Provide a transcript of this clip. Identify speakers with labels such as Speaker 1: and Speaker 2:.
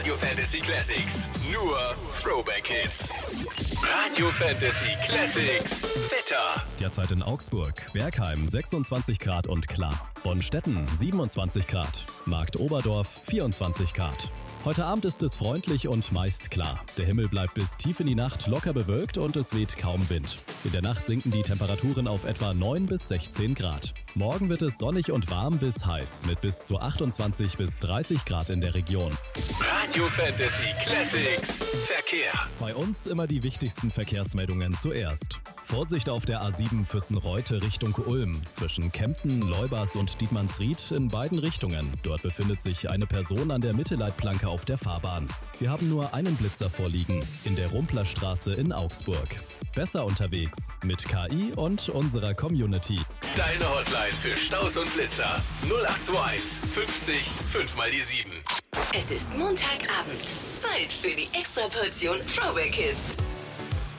Speaker 1: Radio Fantasy Classics. Nur Throwback Hits. Radio Fantasy Classics. Wetter.
Speaker 2: Derzeit in Augsburg, Bergheim 26 Grad und klar. Bonstetten 27 Grad. Markt Oberdorf 24 Grad. Heute Abend ist es freundlich und meist klar. Der Himmel bleibt bis tief in die Nacht locker bewölkt und es weht kaum Wind. In der Nacht sinken die Temperaturen auf etwa 9 bis 16 Grad. Morgen wird es sonnig und warm bis heiß mit bis zu 28 bis 30 Grad in der Region.
Speaker 1: Radio Fantasy Classics. Verkehr.
Speaker 2: Bei uns immer die wichtigsten Verkehrsmeldungen zuerst. Vorsicht auf der A7 Füssen-Reute Richtung Ulm. Zwischen Kempten, Leubers und Dietmannsried in beiden Richtungen. Dort befindet sich eine Person an der Mittelleitplanke auf der Fahrbahn. Wir haben nur einen Blitzer vorliegen. In der Rumplerstraße in Augsburg. Besser unterwegs mit KI und unserer Community.
Speaker 1: Deine Hotline für Staus und Blitzer. 0821 50 5 mal die 7.
Speaker 3: Es ist Montagabend. Zeit für die Extraportion Throwback Hits.